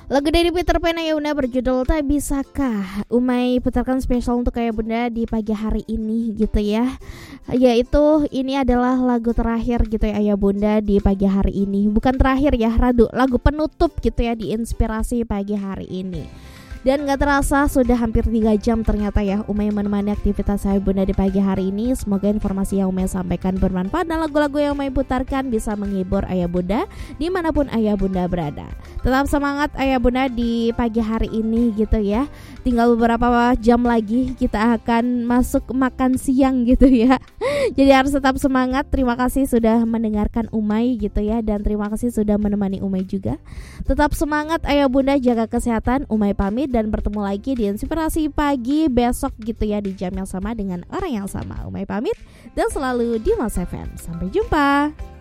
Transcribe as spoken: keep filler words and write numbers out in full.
Lagu dari Peter Pan Ayah Bunda berjudul Tak Bisakah Umay putarkan spesial untuk Ayah Bunda di pagi hari ini gitu ya. Yaitu ini adalah lagu terakhir gitu ya Ayah Bunda di pagi hari ini. Bukan terakhir ya, radu lagu penutup gitu ya di Inspirasi pagi hari ini. Dan gak terasa sudah hampir tiga jam ternyata ya Umay menemani aktivitas Ayah Bunda di pagi hari ini. Semoga informasi yang Umay sampaikan bermanfaat dan lagu-lagu yang Umay putarkan bisa menghibur Ayah Bunda dimanapun Ayah Bunda berada. Tetap semangat Ayah Bunda di pagi hari ini gitu ya. Tinggal beberapa jam lagi kita akan masuk makan siang gitu ya. Jadi harus tetap semangat. Terima kasih sudah mendengarkan Umay gitu ya. Dan terima kasih sudah menemani Umay juga. Tetap semangat Ayah Bunda, jaga kesehatan. Umay pamit dan bertemu lagi di Inspirasi Pagi besok gitu ya di jam yang sama dengan orang yang sama. Umay pamit dan selalu di Mas F M. Sampai jumpa.